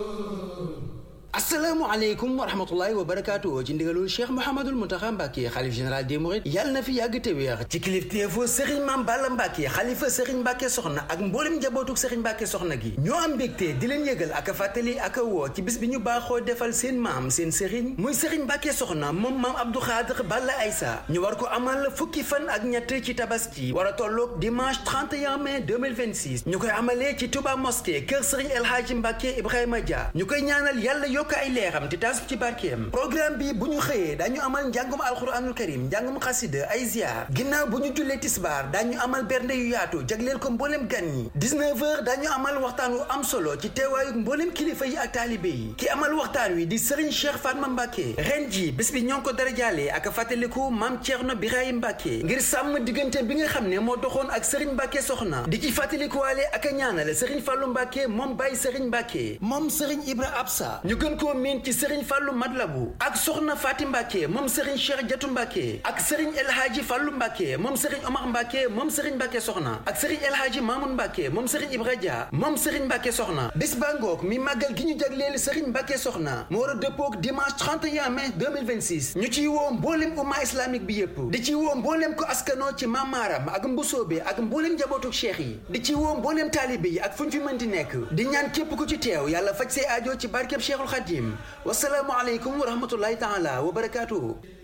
asalaamaaleykum wa rahmatullahi wa barakaatu ci ndigalul Cheikh Mouhamadul Mountakha Mbacké xalif général des Mourides yàlla na fi yàgg te wéex ci kilifteefu Serigne Mame Balla Mbacké xalifa Serigne Mbacké Soxna ak mboolem njabootuk Serigne Mbacké Soxna gi ñoo am mbégte di leen yëgal ak a fàttali ak a woo ci bis bi ñu baaxoo defal seen maam seen Serigne muy Serigne Mbacké Soxna moom maam Abdou Khadre Balla Aïssa ñu war ko amal fukki fan ak ñett ci tabaski war a tolloog dimanche 31 mai 2026 ñu koy amalee ci Touba Mosquée kër Serigne El Hadji Mbacké Ibrahima Dia ñu koy ñaanal yàlla yokk ay leeram te taas ci barkeem programme bi bu ñu xëyee dañu amal njàngum alxuraanul karim njàngum xasida ay ziar ginnaaw bu ñu jullee tisbaar dañu amal bernde yu yaatu jagleel ko mbooleem gan ñi 19h dañu amal waxtaan wu am solo ci teewaayu mbooleem kilifa yi ak taalibe yi ki amal waxtaan wi di Serigne Cheikh Fatma Mbacké ren ji bés bi ñoo ngi ko darajaalee ak fàttaliku maam Thierno Birahim Mbacké ngir sàmm diggante bi nga xam ne moo doxoon ak Serigne Mbacké Soxna di ci fàttalikuwaale ak a ñaanale Serigne Fallou Mbacké moom Baye Serigne Mbacké moom Serigne Ibra Absa ñu gën koo miin ci Serigne Fallou Madlabu ak Soxna Fatim Mbacké moom Serigne Cheikh Jatu Mbacké ak Serigne El Hadji Fallou Mbacké moom Serigne Omar Mbacké moom Serigne Mbacké Soxna ak Serigne El Hadji Mamoun Mbacké moom Serigne Ibra Dia moom Serigne Mbacké Soxna bés ba ngoog mi màggal gi ñu jagleel Serigne Mbacké Soxna moo war a dëppoog dimanche 31 mai 2026 ñu ciy woo mbooleem umma islamique bi yépp di ci woo mbooleem ko askanoo ci Mamaram ak Mbusoobe ak mbooleem njabootuk cheikh yi di ci woo mbooleem taalibe yi ak fu ñu fi mën di nekk di ñaan képp ku ci teew yàlla faj say aajo ci barkeb Cheikhul Khadim wasalaamu aleykum wa rahmatullahi taala wa barakaatuhu